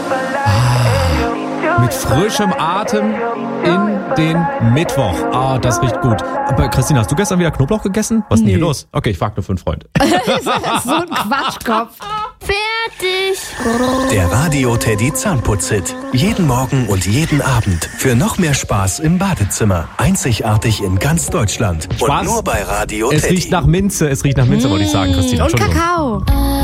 Mit frischem Atem in den Mittwoch. Ah, das riecht gut. Aber Christine, hast du gestern wieder Knoblauch gegessen? Was ist denn hier los? Okay, ich frag nur für einen Freund. So ein Quatschkopf. Fertig. Der Radio Teddy Zahnputz-Hit. Jeden Morgen und jeden Abend. Für noch mehr Spaß im Badezimmer. Einzigartig in ganz Deutschland. Spaß? Und nur bei Radio Es Teddy. riecht nach Minze, wollte ich sagen, Christine. Und Entschuldigung. Kakao.